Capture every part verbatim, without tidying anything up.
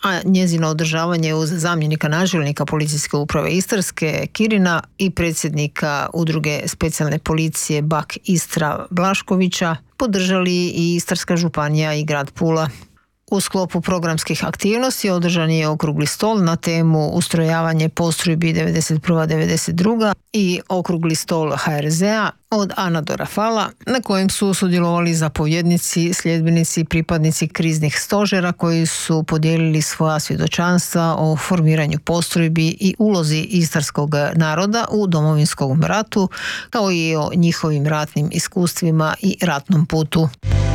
a njezino održavanje uz zamjenika načelnika policijske uprave Istarske Kirina i predsjednika udruge specijalne policije Bak Istra Blaškovića podržali i Istarska županija i grad Pula. U sklopu programskih aktivnosti održan je okrugli stol na temu ustrojavanje postrojbi devedeset prva devedeset druga i okrugli stol H R Z-a od Ana do Rafala, na kojem su sudjelovali zapovjednici, sljedbenici i pripadnici kriznih stožera koji su podijelili svoja svjedočanstva o formiranju postrojbi i ulozi istarskog naroda u Domovinskom ratu, kao i o njihovim ratnim iskustvima i ratnom putu.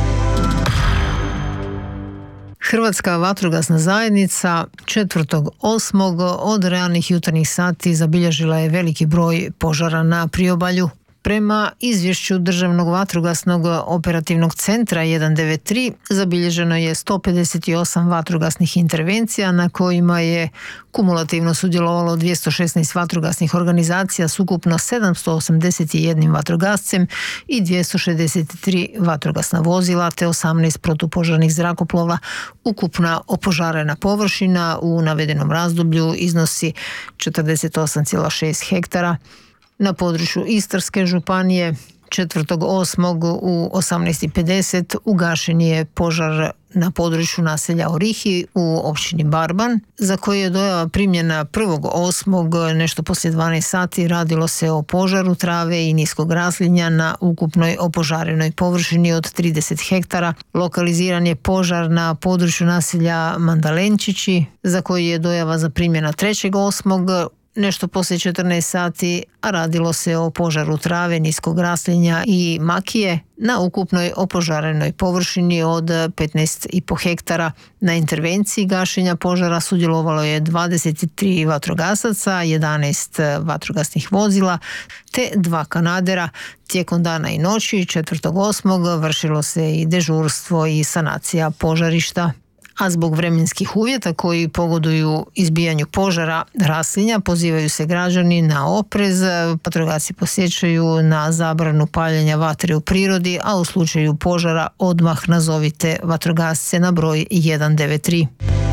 Hrvatska vatrogasna zajednica četvrtog osmog od ranih jutarnjih sati zabilježila je veliki broj požara na priobalju. Prema izvješću Državnog vatrogasnog operativnog centra jedan devet tri zabilježeno je sto pedeset osam vatrogasnih intervencija na kojima je kumulativno sudjelovalo dvjesto šesnaest vatrogasnih organizacija s ukupno sedamsto osamdeset jedan vatrogascem i dvjesto šezdeset tri vatrogasna vozila te osamnaest protupožarnih zrakoplova. Ukupna opožarena površina u navedenom razdoblju iznosi četrdeset osam zarez šest hektara. Na području Istarske županije četvrtog osmog u osamnaest i pedeset ugašen je požar na području naselja Orihi u općini Barban, za koji je dojava primljena prvog osmog nešto poslije dvanaest sati. Radilo se o požaru trave i niskog raslinja na ukupnoj opožarenoj površini od trideset hektara. Lokaliziran je požar na području naselja Mandalenčići, za koji je dojava zaprimljena trećeg osmog nešto poslije četrnaest sati, a radilo se o požaru trave, niskog raslinja i makije na ukupnoj opožarenoj površini od petnaest i pol hektara. Na intervenciji gašenja požara sudjelovalo je dvadeset tri vatrogasaca, jedanaest vatrogasnih vozila te dva kanadera. Tijekom dana i noći četvrtog osmog vršilo se i dežurstvo i sanacija požarišta. A zbog vremenskih uvjeta koji pogoduju izbijanju požara raslinja pozivaju se građani na oprez. Vatrogasci podsjećaju na zabranu paljenja vatre u prirodi, a u slučaju požara odmah nazovite vatrogasce na broj jedan devet tri.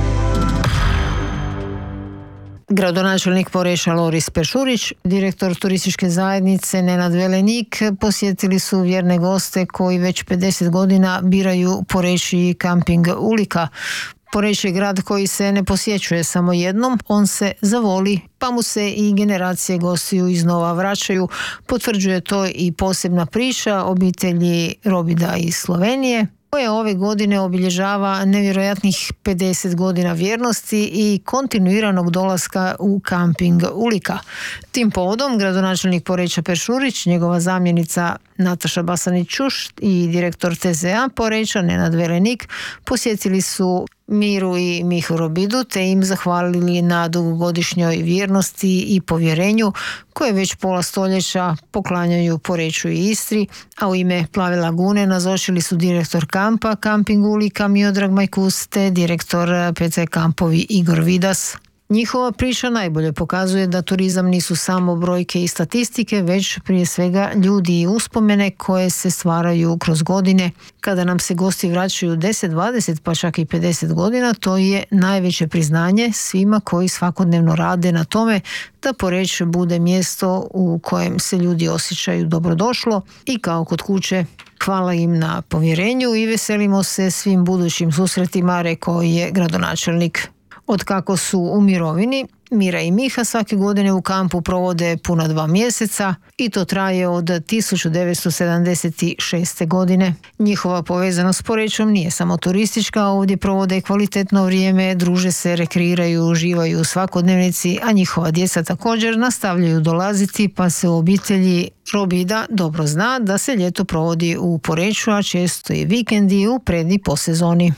Gradonačelnik Poreča Loris Pešurić, direktor turističke zajednice Nenad Velenik posjetili su vjerne goste koji već pedeset godina biraju Porečji kamping Ulika. Poreč je grad koji se ne posjećuje samo jednom, on se zavoli, pa mu se i generacije gostiju iznova vraćaju. Potvrđuje to i posebna priča obitelji Robida iz Slovenije, koja ove godine obilježava nevjerojatnih pedeset godina vjernosti i kontinuiranog dolaska u kamping Ulika. Tim povodom gradonačelnik Poreča Pešurić, njegova zamjenica Nataša Basanić-Čuš i direktor T Z A Poreča Nenad Velenik posjetili su Miru i Mihu Robidu te im zahvalili na dugogodišnjoj vjernosti i povjerenju koje već pola stoljeća poklanjaju Poreču i Istri, a u ime Plave lagune nazočili su direktor kampa Kamping Ulika Miodrag Majkus te direktor P C kampovi Igor Vidas. Njihova priča najbolje pokazuje da turizam nisu samo brojke i statistike, već prije svega ljudi i uspomene koje se stvaraju kroz godine. Kada nam se gosti vraćaju deset, dvadeset pa čak i pedeset godina, to je najveće priznanje svima koji svakodnevno rade na tome da Poreč bude mjesto u kojem se ljudi osjećaju dobrodošlo i kao kod kuće. Hvala im na povjerenju i veselimo se svim budućim susretima, rekao je gradonačelnik. Od kako su u mirovini, Mira i Miha svake godine u kampu provode puna dva mjeseca i to traje od tisuću devetsto sedamdeset šeste. godine. Njihova povezanost s Porečom nije samo turistička, ovdje provode kvalitetno vrijeme, druže se, rekreiraju, uživaju u svakodnevnici, a njihova djeca također nastavljaju dolaziti, pa se u obitelji Robida dobro zna da se ljeto provodi u Poreču, a često i vikendi u prednji posezoni.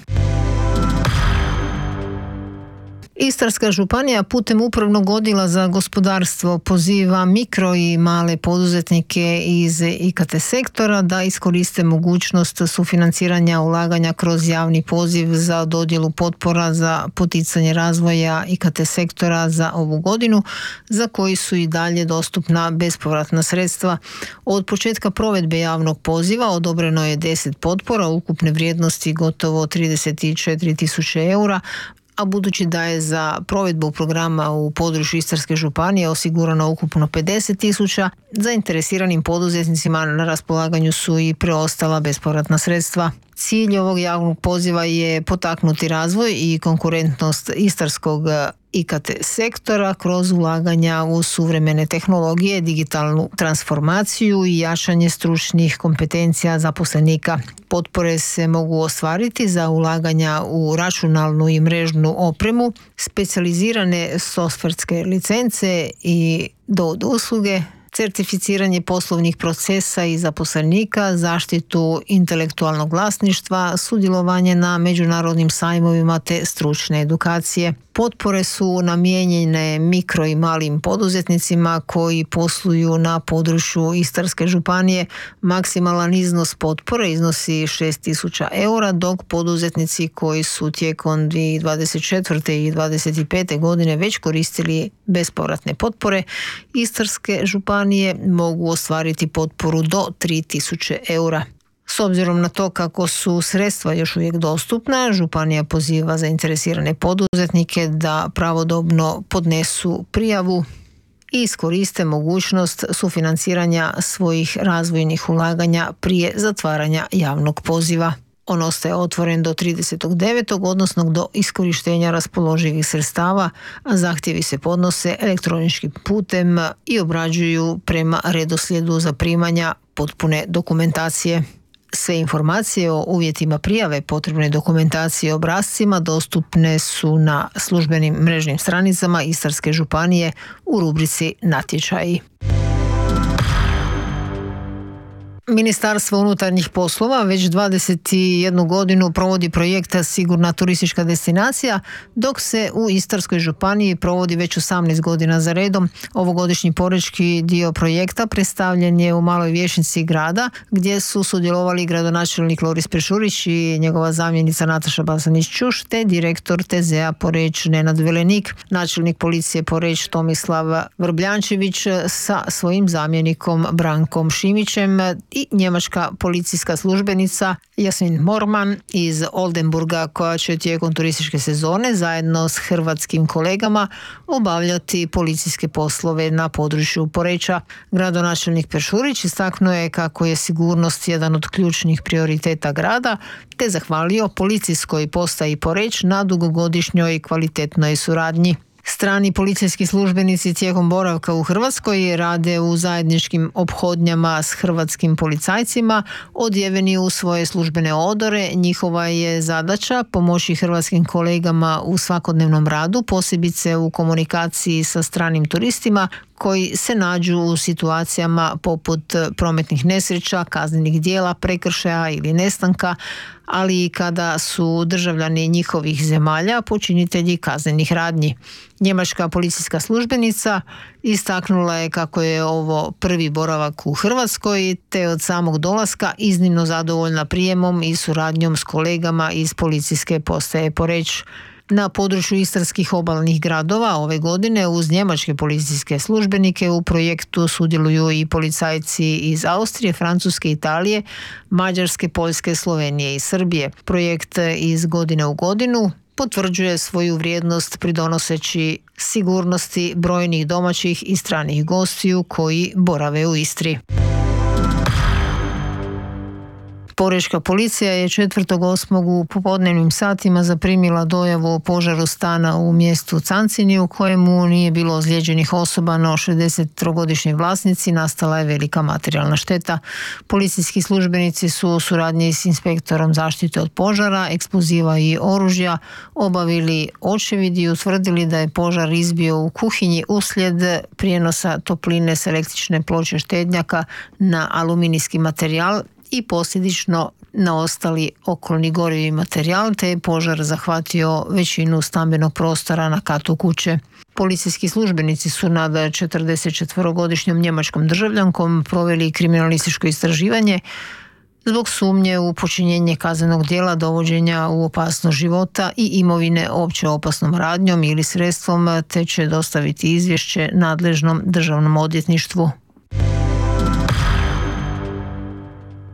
Istarska županija putem upravnog odjela za gospodarstvo poziva mikro i male poduzetnike iz I K T sektora da iskoriste mogućnost sufinanciranja ulaganja kroz javni poziv za dodjelu potpora za poticanje razvoja I K T sektora za ovu godinu, za koji su i dalje dostupna bespovratna sredstva. Od početka provedbe javnog poziva odobreno je deset potpora ukupne vrijednosti gotovo trideset četiri tisuće eura, a budući da je za provedbu programa u području Istarske županije osigurano ukupno pedeset tisuća, zainteresiranim poduzetnicima na raspolaganju su i preostala bespovratna sredstva. Cilj ovog javnog poziva je potaknuti razvoj i konkurentnost istarskog I K T sektora kroz ulaganja u suvremene tehnologije, digitalnu transformaciju i jačanje stručnih kompetencija zaposlenika. Potpore se mogu ostvariti za ulaganja u računalnu i mrežnu opremu, specijalizirane softverske licence i D O D usluge, certificiranje poslovnih procesa i zaposlenika, zaštitu intelektualnog vlasništva, sudjelovanje na međunarodnim sajmovima te stručne edukacije. Potpore su namijenjene mikro i malim poduzetnicima koji posluju na području Istarske županije. Maksimalan iznos potpore iznosi šest tisuća eura, dok poduzetnici koji su tijekom dvije tisuće dvadeset četvrte i dvadeset pete godine već koristili bespovratne potpore Istarske županije mogu ostvariti potporu do tri tisuće eura. S obzirom na to kako su sredstva još uvijek dostupna, županija poziva zainteresirane poduzetnike da pravodobno podnesu prijavu i iskoriste mogućnost sufinanciranja svojih razvojnih ulaganja prije zatvaranja javnog poziva. On ostaje otvoren do tridesetog devetog odnosno do iskorištenja raspoloživih sredstava, a zahtjevi se podnose elektroničkim putem i obrađuju prema redoslijedu zaprimanja potpune dokumentacije. Sve informacije o uvjetima prijave potrebne dokumentacije i obrascima dostupne su na službenim mrežnim stranicama Istarske županije u rubrici Natječaji. Ministarstvo unutarnjih poslova već dvadeset jednu godinu provodi projekt Sigurna turistička destinacija, dok se u Istarskoj županiji provodi već osamnaest godina za redom. Ovogodišnji porečki dio projekta predstavljen je u Maloj vijećnici grada, gdje su sudjelovali gradonačelnik Loris Peršurić i njegova zamjenica Nataša Basanić-Čuš, te direktor T Z A Poreč Nenad Velenik, načelnik policije Poreč Tomislav Vrbljančević sa svojim zamjenikom Brankom Šimićem i njemačka policijska službenica Jasmin Morman iz Oldenburga, koja će tijekom turističke sezone zajedno s hrvatskim kolegama obavljati policijske poslove na području Poreča. Gradonačelnik Peršurić istaknuo je kako je sigurnost jedan od ključnih prioriteta grada, te zahvalio policijskoj postaji Poreč na dugogodišnjoj kvalitetnoj suradnji. Strani policijski službenici tijekom boravka u Hrvatskoj rade u zajedničkim ophodnjama s hrvatskim policajcima, odjeveni u svoje službene odore. Njihova je zadaća pomoći hrvatskim kolegama u svakodnevnom radu, posebice u komunikaciji sa stranim turistima koji se nađu u situacijama poput prometnih nesreća, kaznenih djela, prekršaja ili nestanka, ali i kada su državljani njihovih zemalja počinitelji kaznenih radnji. Njemačka policijska službenica istaknula je kako je ovo prvi boravak u Hrvatskoj, te od samog dolaska iznimno zadovoljna prijemom i suradnjom s kolegama iz policijske postaje Poreč. Na području istarskih obalnih gradova ove godine uz njemačke policijske službenike u projektu sudjeluju i policajci iz Austrije, Francuske, Italije, Mađarske, Poljske, Slovenije i Srbije. Projekt iz godine u godinu potvrđuje svoju vrijednost pridonoseći sigurnosti brojnih domaćih i stranih gostiju koji borave u Istri. Porečka policija je četvrtog osmog u popodnevnim satima zaprimila dojavu o požaru stana u mjestu Cancini u kojemu nije bilo ozlijeđenih osoba, no šezdesettrogodišnjoj vlasnici nastala je velika materijalna šteta. Policijski službenici su u suradnji s inspektorom zaštite od požara, eksploziva i oružja obavili očevid i utvrdili da je požar izbio u kuhinji uslijed prijenosa topline s električne ploče štednjaka na aluminijski materijal i posljedično na ostali okolni gorivi materijal, te je požar zahvatio većinu stambenog prostora na katu kuće. Policijski službenici su nad četrdesetčetverogodišnjom njemačkom državljankom proveli kriminalističko istraživanje zbog sumnje u počinjenje kaznenog djela dovođenja u opasnost života i imovine opće opasnom radnjom ili sredstvom, te će dostaviti izvješće nadležnom državnom odvjetništvu.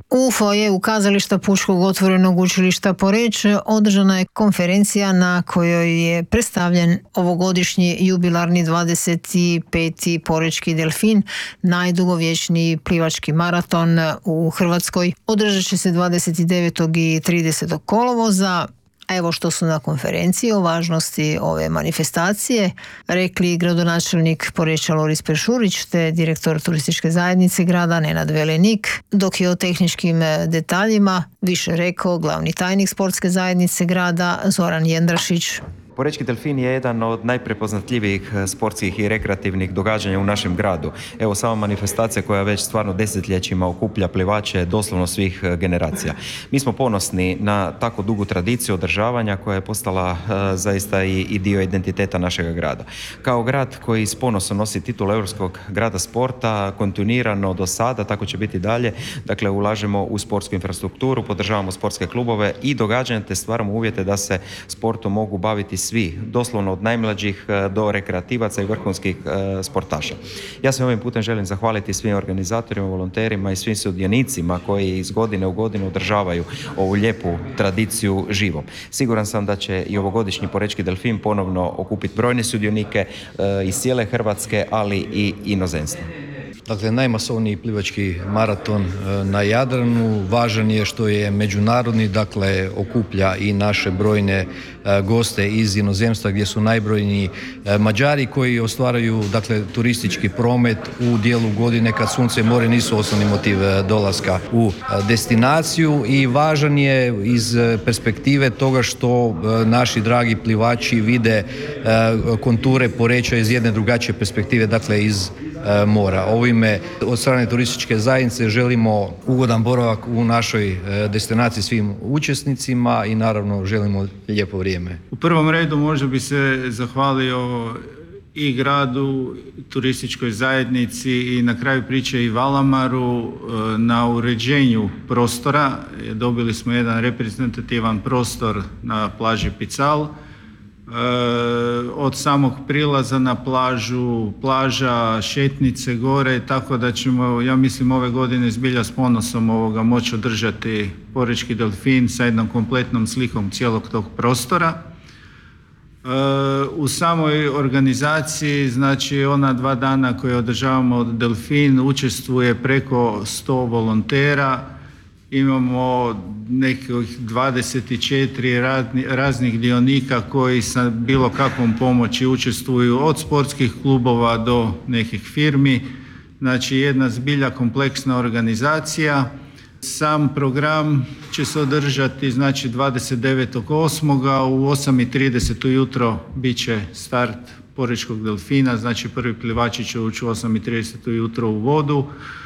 U foajeu kazališta Pučkog otvorenog učilišta Poreč održana je konferencija na kojoj je predstavljen ovogodišnji jubilarni dvadeset peti Porečki delfin, najdugovječniji plivački maraton u Hrvatskoj. Održat će se dvadeset devetog i tridesetog kolovoza. Evo što su na konferenciji o važnosti ove manifestacije rekli gradonačelnik Poreča Loris Peršurić te direktor turističke zajednice grada Nenad Velenik, dok je o tehničkim detaljima više rekao glavni tajnik sportske zajednice grada Zoran Jendrašić. Porečki delfin je jedan od najprepoznatljivijih sportskih i rekreativnih događanja u našem gradu. Evo sama manifestacija koja već stvarno desetljećima okuplja plivače doslovno svih generacija. Mi smo ponosni na tako dugu tradiciju održavanja koja je postala uh, zaista i, i dio identiteta našeg grada. Kao grad koji s ponosom nosi titul Europskog grada sporta, kontinuirano do sada, tako će biti dalje. Dakle, ulažemo u sportsku infrastrukturu, podržavamo sportske klubove i događanja te stvaramo uvjete da se sportom mogu baviti svi, doslovno od najmlađih do rekreativaca i vrhunskih e, sportaša. Ja se ovim putem želim zahvaliti svim organizatorima, volonterima i svim sudionicima koji iz godine u godinu održavaju ovu lijepu tradiciju živom. Siguran sam da će i ovogodišnji Porečki delfin ponovno okupiti brojne sudionike e, iz cijele Hrvatske, ali i inozemstva. Dakle, najmasovniji plivački maraton na Jadranu, važan je što je međunarodni, dakle okuplja i naše brojne goste iz inozemstva gdje su najbrojniji Mađari koji ostvaraju, dakle, turistički promet u dijelu godine kad sunce i more nisu osnovni motiv dolaska u destinaciju, i važan je iz perspektive toga što naši dragi plivači vide konture Poreča iz jedne drugačije perspektive, dakle iz mora. Ovime od strane turističke zajednice želimo ugodan boravak u našoj destinaciji svim učesnicima i naravno želimo lijepo vrijeme. U prvom redu možda bi se zahvalio i gradu, turističkoj zajednici i na kraju priče i Valamaru na uređenju prostora. Dobili smo jedan reprezentativan prostor na plaži Pical. Od samog prilaza na plažu, plaža, šetnice, gore, tako da ćemo, ja mislim, ove godine zbilja s ponosom ovoga moći održati Porečki delfin sa jednom kompletnom slikom cijelog tog prostora. U samoj organizaciji, znači ona dva dana koje održavamo delfin, učestvuje preko sto volontera. Imamo nekih dvadeset četiri raznih dionika koji sa bilo kakvom pomoći učestvuju, od sportskih klubova do nekih firmi. Znači jedna zbilja kompleksna organizacija. Sam program će se održati, znači dvadeset devetog osmoga u osam i trideset ujutro bit će start Porečkog delfina, znači prvi plivači će ući u osam i trideset ujutro u vodu.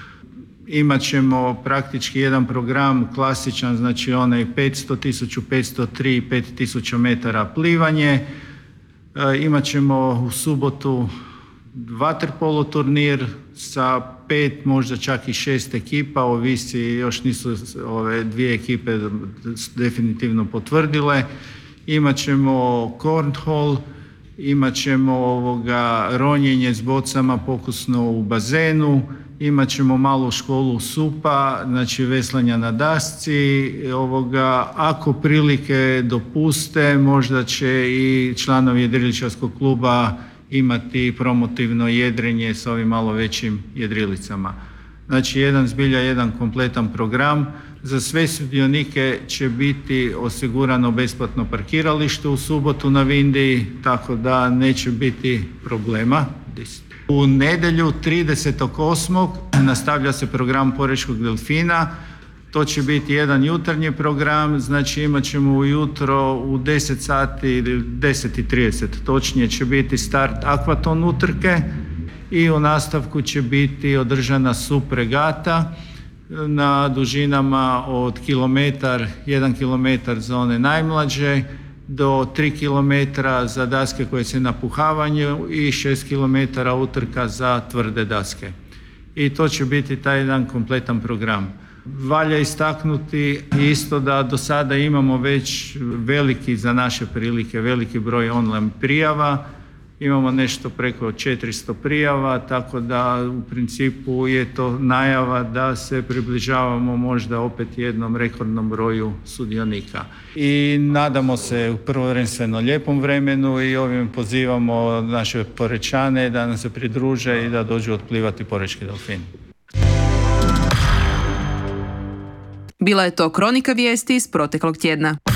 Imat ćemo praktički jedan program klasičan, znači onaj petsto, tisuću petsto tri i pet tisuća metara plivanje. E, imat ćemo u subotu vaterpolo turnir sa pet, možda čak i šest ekipa, ovisi, još nisu ove dvije ekipe definitivno potvrdile. Imat ćemo cornhole, imat ćemo ovoga ronjenje s bocama pokusno u bazenu, imat ćemo malu školu supa, znači veslanja na dasci. Ovoga, ako prilike dopuste, možda će i članovi jedriličarskog kluba imati promotivno jedrenje s ovim malo većim jedrilicama. Znači jedan zbilja, jedan kompletan program. Za sve sudionike će biti osigurano besplatno parkiralište u subotu na Vindiji, tako da neće biti problema. U nedjelju tridesetog osmog nastavlja se program Porečkog delfina. To će biti jedan jutarnji program, znači imat ćemo ujutro u deset sati, deset i trideset točnije će biti start akvaton utrke i u nastavku će biti održana sup regata na dužinama od kilometar, jedan kilometar za one najmlađe, do tri kilometra za daske koje se napuhavaju i šest kilometara utrka za tvrde daske. I to će biti taj jedan kompletan program. Valja istaknuti isto da do sada imamo već veliki, za naše prilike, veliki broj online prijava. Imamo nešto preko četiristo prijava, tako da u principu je to najava da se približavamo možda opet jednom rekordnom broju sudionika. I nadamo se u prvenstveno lijepom vremenu i ovim pozivamo naše Porečane da nam se pridruže i da dođu otplivati Porečki delfin. Bila je to kronika vijesti iz proteklog tjedna.